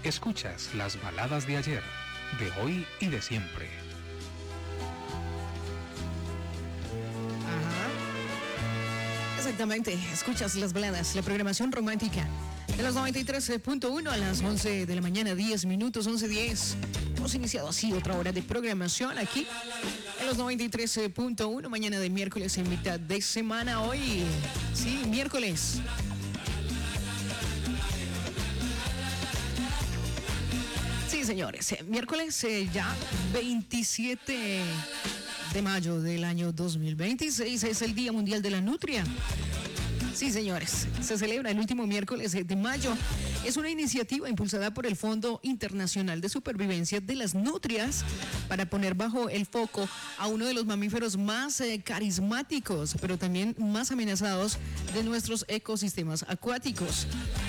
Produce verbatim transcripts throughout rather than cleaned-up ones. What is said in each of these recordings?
Escuchas las baladas de ayer, de hoy y de siempre. Ajá. Exactamente, escuchas las baladas, la programación romántica de los noventa y tres punto uno a las once de la mañana, diez minutos, once diez. Hemos iniciado así otra hora de programación aquí en los noventa y tres punto uno, mañana de miércoles en mitad de semana. Hoy, sí, miércoles. Sí, señores, miércoles eh, ya veintisiete de mayo del año dos mil veintiséis es el Día Mundial de la Nutria. Sí, señores, se celebra el último miércoles de mayo. Es una iniciativa impulsada por el Fondo Internacional de Supervivencia de las Nutrias para poner bajo el foco a uno de los mamíferos más eh, carismáticos, pero también más amenazados de nuestros ecosistemas acuáticos.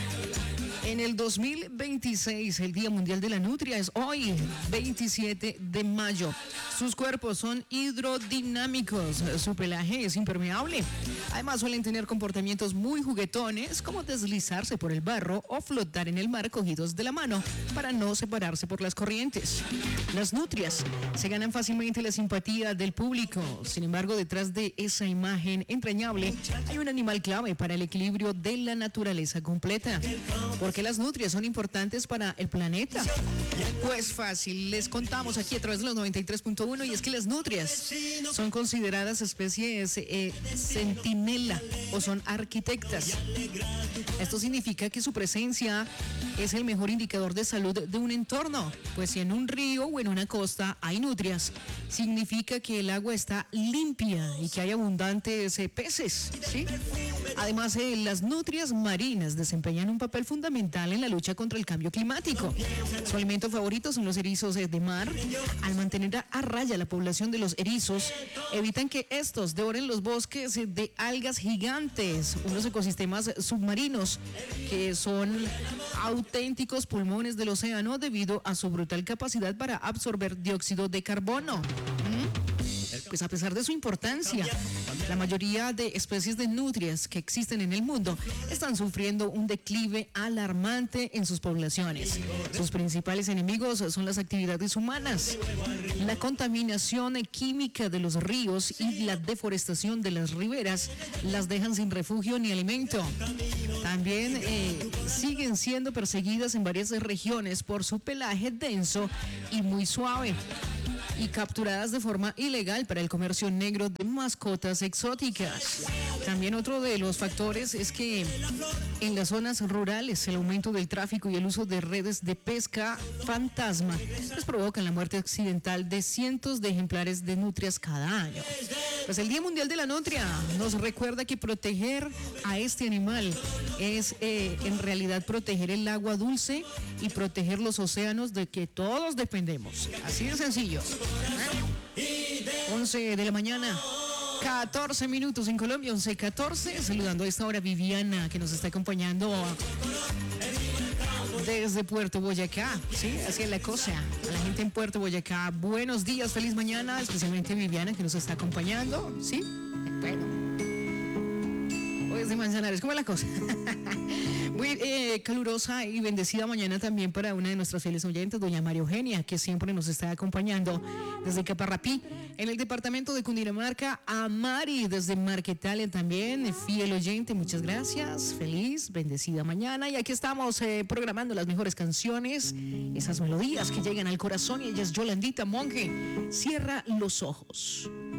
En el dos mil veintiséis, el Día Mundial de la Nutria es hoy, veintisiete de mayo. Sus cuerpos son hidrodinámicos, su pelaje es impermeable. Además, suelen tener comportamientos muy juguetones, como deslizarse por el barro o flotar en el mar cogidos de la mano para no separarse por las corrientes. Las nutrias se ganan fácilmente la simpatía del público. Sin embargo, detrás de esa imagen entrañable hay un animal clave para el equilibrio de la naturaleza completa. ¿Por qué las nutrias son importantes para el planeta? Pues fácil, les contamos aquí a través de los noventa y tres punto uno, y es que las nutrias son consideradas especies eh, centinela o son arquitectas. Esto significa que su presencia es el mejor indicador de salud de un entorno, pues si en un río o en una costa hay nutrias, significa que el agua está limpia y que hay abundantes eh, peces, ¿sí? Además, eh, las nutrias marinas desempeñan un papel fundamental en la lucha contra el cambio climático. Su alimento favorito son los erizos eh, de mar. Al mantener a, a raya la población de los erizos, evitan que estos devoren los bosques eh, de algas gigantes, unos ecosistemas submarinos que son auténticos pulmones del océano debido a su brutal capacidad para absorber dióxido de carbono. ¿Mm? Pues a pesar de su importancia, la mayoría de especies de nutrias que existen en el mundo están sufriendo un declive alarmante en sus poblaciones. Sus principales enemigos son las actividades humanas, la contaminación química de los ríos y la deforestación de las riberas las dejan sin refugio ni alimento. También eh, siguen siendo perseguidas en varias regiones por su pelaje denso y muy suave, y capturadas de forma ilegal para el comercio negro de mascotas exóticas. También otro de los factores es que en las zonas rurales el aumento del tráfico y el uso de redes de pesca fantasma pues provocan la muerte accidental de cientos de ejemplares de nutrias cada año. Pues el Día Mundial de la Nutria nos recuerda que proteger a este animal es eh, en realidad proteger el agua dulce y proteger los océanos de que todos dependemos. Así de sencillo. once de la mañana, catorce minutos en Colombia, once catorce. Saludando a esta hora Viviana, que nos está acompañando desde Puerto Boyacá. Sí, así es la cosa. A la gente en Puerto Boyacá, buenos días, feliz mañana, especialmente Viviana, que nos está acompañando. Sí, bueno. Hoy es de Manzanares, ¿cómo es la cosa? Muy eh, calurosa y bendecida mañana también para una de nuestras fieles oyentes, doña María Eugenia, que siempre nos está acompañando desde Caparrapí, en el departamento de Cundinamarca. A Mari desde Marquetalia también, fiel oyente, muchas gracias, feliz, bendecida mañana. Y aquí estamos eh, programando las mejores canciones, esas melodías que llegan al corazón, y ella es Yolandita Monge. Cierra los ojos.